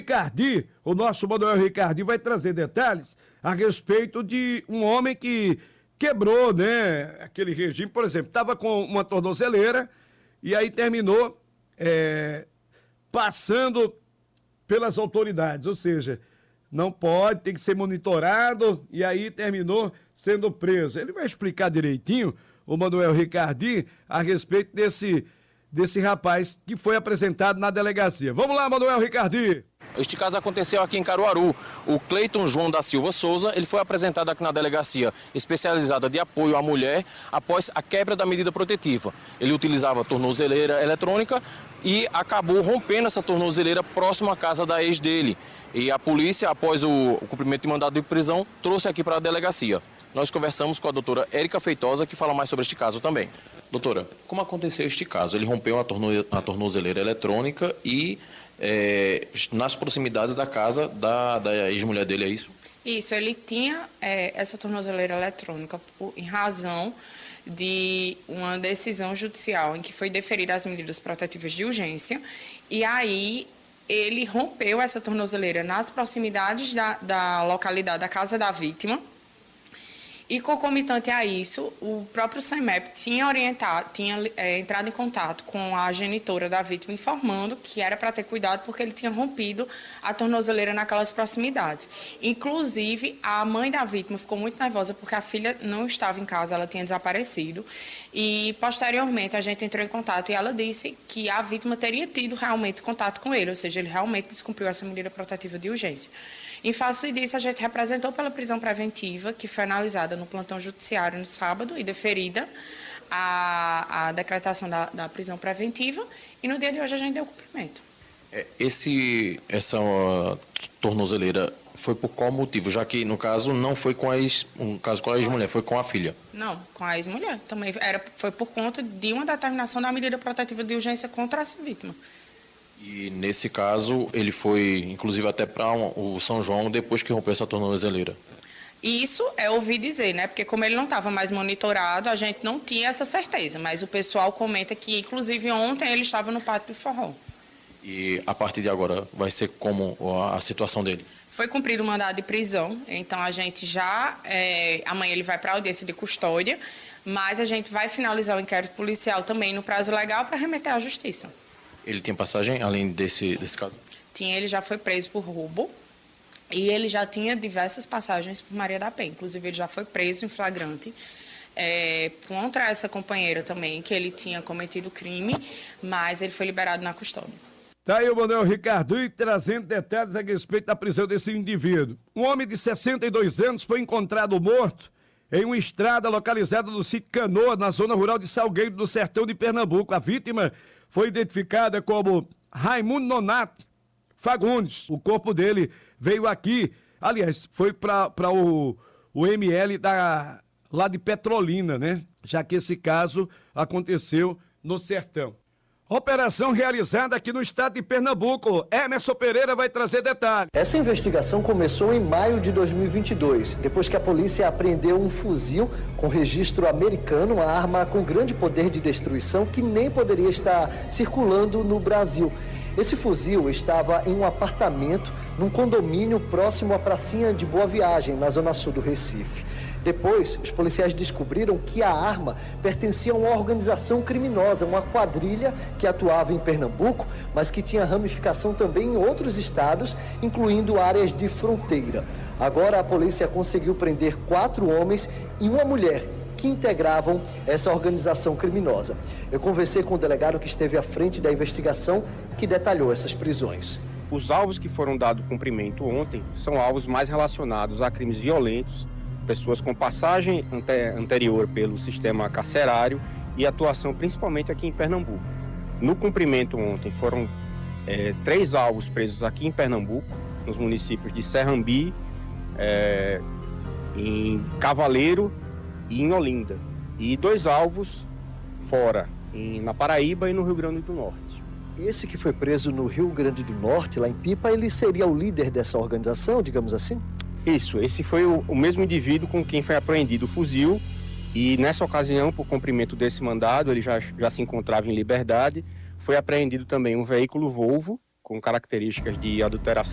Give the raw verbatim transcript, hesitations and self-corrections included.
Ricardi, o nosso Manuel Ricardi, vai trazer detalhes a respeito de um homem que quebrou, né, aquele regime. Por exemplo, estava com uma tornozeleira e aí terminou é, passando pelas autoridades, ou seja, não pode, tem que ser monitorado, e aí terminou sendo preso. Ele vai explicar direitinho, o Manuel Ricardi, a respeito desse, desse rapaz que foi apresentado na delegacia. Vamos lá, Manuel Ricardi. Este caso aconteceu aqui em Caruaru. O Cleiton João da Silva Souza, ele foi apresentado aqui na delegacia especializada de apoio à mulher após a quebra da medida protetiva. Ele utilizava tornozeleira eletrônica e acabou rompendo essa tornozeleira próximo à casa da ex dele. E a polícia, após o, o cumprimento de mandado de prisão, trouxe aqui para a delegacia. Nós conversamos com a doutora Érica Feitosa, que fala mais sobre este caso também. Doutora, como aconteceu este caso? Ele rompeu a, torno, a tornozeleira eletrônica e é, nas proximidades da casa da, da ex-mulher dele, é isso? Isso, ele tinha é, essa tornozeleira eletrônica por, em razão de uma decisão judicial em que foi deferida as medidas protetivas de urgência, e aí ele rompeu essa tornozeleira nas proximidades da, da localidade da casa da vítima. E concomitante a isso, o próprio SEMEP tinha orientado, tinha é, entrado em contato com a genitora da vítima, informando que era para ter cuidado porque ele tinha rompido a tornozeleira naquelas proximidades. Inclusive, a mãe da vítima ficou muito nervosa porque a filha não estava em casa, ela tinha desaparecido. E, posteriormente, a gente entrou em contato e ela disse que a vítima teria tido realmente contato com ele, ou seja, ele realmente descumpriu essa medida protetiva de urgência. Em face disso, a gente representou pela prisão preventiva, que foi analisada no plantão judiciário no sábado e deferida a, a decretação da, da prisão preventiva, e no dia de hoje a gente deu cumprimento. Esse, essa uh, tornozeleira foi por qual motivo? Já que, no caso, não foi com a ex, um caso com a ex-mulher, foi com a filha. Não, com a ex-mulher. Também era, foi por conta de uma determinação da medida protetiva de urgência contra essa vítima. E, nesse caso, ele foi, inclusive, até para um, o São João depois que rompeu essa tornozeleira. Isso é ouvir dizer, né? Porque como ele não estava mais monitorado, a gente não tinha essa certeza. Mas o pessoal comenta que, inclusive, ontem ele estava no pátio do forró. E a partir de agora vai ser como a situação dele? Foi cumprido o mandado de prisão, então a gente já, é, amanhã ele vai para a audiência de custódia, mas a gente vai finalizar o inquérito policial também no prazo legal para remeter à justiça. Ele tem passagem além desse, desse caso? Tinha, ele já foi preso por roubo. E ele já tinha diversas passagens por Maria da Penha. Inclusive, ele já foi preso em flagrante é, contra essa companheira também, que ele tinha cometido crime, mas ele foi liberado na custódia. Tá aí o Manuel Ricardo trazendo detalhes a respeito da prisão desse indivíduo. Um homem de sessenta e dois anos foi encontrado morto em uma estrada localizada no sítio Canoa, na zona rural de Salgueiro do Sertão de Pernambuco. A vítima foi identificada como Raimundo Nonato Fagundes. O corpo dele veio aqui, aliás, foi para o, o M L da, lá de Petrolina, né? Já que esse caso aconteceu no Sertão. Operação realizada aqui no estado de Pernambuco. Emerson Pereira vai trazer detalhes. Essa investigação começou em maio de dois mil e vinte e dois, depois que a polícia apreendeu um fuzil com registro americano, uma arma com grande poder de destruição que nem poderia estar circulando no Brasil. Esse fuzil estava em um apartamento num condomínio próximo à pracinha de Boa Viagem, na zona sul do Recife. Depois, os policiais descobriram que a arma pertencia a uma organização criminosa, uma quadrilha que atuava em Pernambuco, mas que tinha ramificação também em outros estados, incluindo áreas de fronteira. Agora a polícia conseguiu prender quatro homens e uma mulher que integravam essa organização criminosa. Eu conversei com o delegado que esteve à frente da investigação, que detalhou essas prisões. Os alvos que foram dados cumprimento ontem são alvos mais relacionados a crimes violentos, pessoas com passagem ante- anterior pelo sistema carcerário e atuação principalmente aqui em Pernambuco. No cumprimento ontem foram é, três alvos presos aqui em Pernambuco, nos municípios de Serrambi, é, em Cavaleiro e em Olinda, e dois alvos fora, em, na Paraíba e no Rio Grande do Norte. Esse que foi preso no Rio Grande do Norte, lá em Pipa, ele seria o líder dessa organização, digamos assim? Isso, esse foi o, o mesmo indivíduo com quem foi apreendido o fuzil, e nessa ocasião, por cumprimento desse mandado, ele já, já se encontrava em liberdade. Foi apreendido também um veículo Volvo, com características de adulteração